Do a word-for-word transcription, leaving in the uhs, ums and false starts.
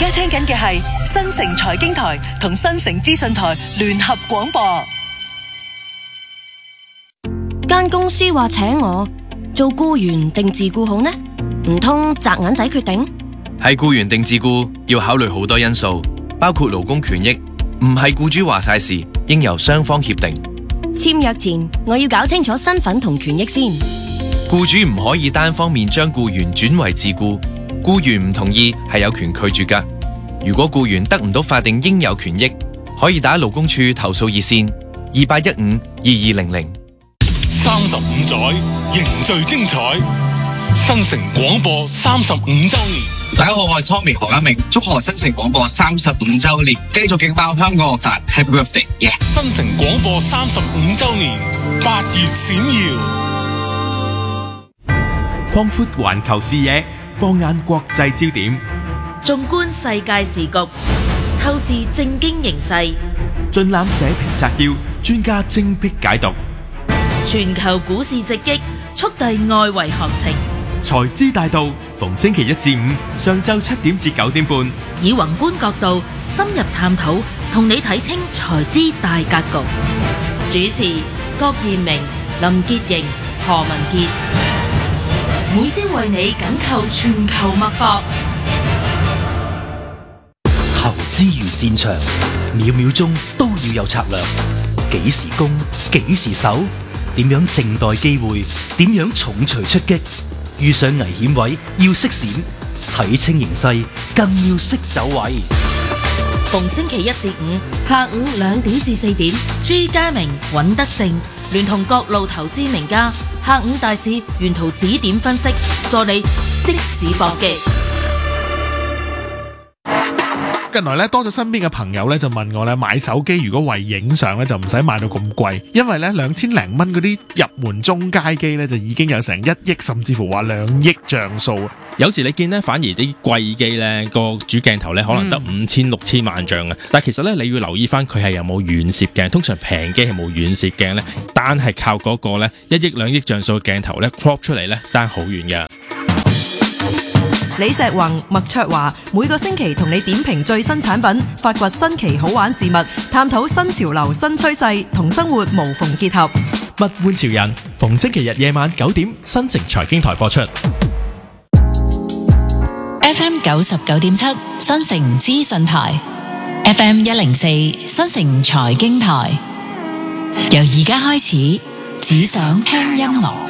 家聽緊嘅係新城財經台同新城資訊台聯合廣播。 間公司話請我做僱員定自僱好呢？唔通擲銀仔決定？ 係僱員定自僱要考慮好多因素，包括勞工權益，唔係僱主話晒事，應由雙方協定。 簽約前我要搞清楚身份同權益先。 僱主唔可以單方面將僱員轉為自僱，僱員唔同意係有權拒絕㗎。如果僱員得唔到法定應有權益，可以打勞工處投訴熱線二八一五二二零零。 三十五載凝聚精彩，新城廣播三十五周年。 大家好，我係 Tommy 何家明，祝賀新城廣播三十五周年，繼續勁爆香港樂壇 Happy Birthday！ Yeah! 新城廣播三十五周年，八月閃耀。 擴闊環球視野，放眼國際焦點， 縱觀世界時局，透視政經形勢， 盡覽社評摘要，專家精闢解讀。 全球股市直擊，速遞外圍行情。 財資大道，逢星期一至五上晝七點至九點半， 以宏觀角度深入探討，同你睇清財資大格局。主持郭彥明、林潔瑩、何文傑，每朝為你緊扣全球脈搏。 投資如戰場，秒秒鐘都要有策略。幾時攻，幾時守，點樣靜待機會，點樣重錘出擊。遇上危險位要識閃，睇清形勢更要識走位。 逢星期一至五下午兩點至四點，朱家明、尹德正聯同各路投資名家，下午大市沿途指點分析，助你即時搏擊。 近來咧多咗身邊嘅朋友咧就問我咧，買手機如果為影相咧就唔使買到咁貴，因為咧兩千零蚊嗰啲入門中階機咧就已經有成一億甚至乎話兩億像素。 有時你見咧反而啲貴機咧個主鏡頭咧可能得五千六千萬像嘅，但係其實咧你要留意翻佢係有冇遠攝鏡，通常平機係冇遠攝鏡咧，單係靠嗰個咧一億兩億像素嘅鏡頭咧 crop 出嚟咧爭好遠嘅。 李石宏、麥卓華每個星期同你點評最新產品，發掘新奇好玩事物，探討新潮流新趨勢，同生活無縫結合。 物玩潮人，逢星期日夜晚九點，新城財經台播出。 F M 九十九點七，新城資訊台 ；F M 一零四，新城財經台。由而家開始，只想聽音樂。